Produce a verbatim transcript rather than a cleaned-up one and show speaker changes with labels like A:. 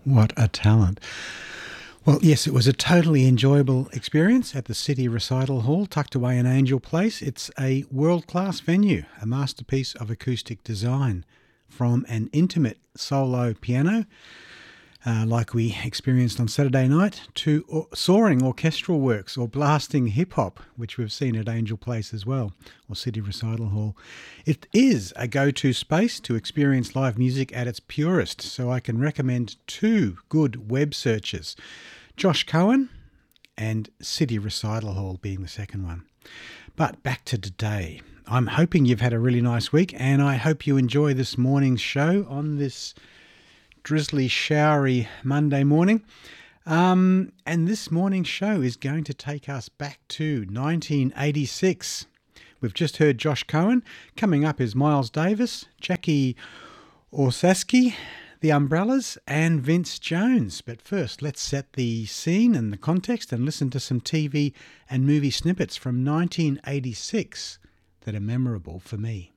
A: What a talent. Well, yes, it was a totally enjoyable experience at the City Recital Hall, tucked away in Angel Place. It's a world-class venue, a masterpiece of acoustic design, from an intimate solo piano, uh, like we experienced on Saturday night, to or- soaring orchestral works or blasting hip-hop, which we've seen at Angel Place as well, or City Recital Hall. It is a go-to space to experience live music at its purest, so I can recommend two good web searches. Josh Cohen and City Recital Hall being the second one. But back to today. I'm hoping you've had a really nice week, and I hope you enjoy this morning's show on this drizzly, showery Monday morning. Um, and this morning's show is going to take us back to nineteen eighty-six. We've just heard Josh Cohen. Coming up is Miles Davis, Jackie Orsaski, The Umbrellas, and Vince Jones. But first, let's set the scene and the context and listen to some T V and movie snippets from nineteen eighty-six that are memorable for me.